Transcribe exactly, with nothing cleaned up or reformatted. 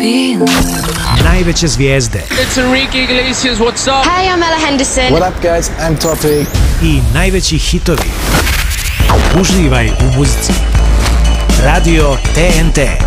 Najveće zvijezde. It's Enrique Iglesias, what's up? Hey, I'm Ella Henderson. What up, guys? I'm Topi. I najveći hitovi. Uživaj u muzici. Radio T N T.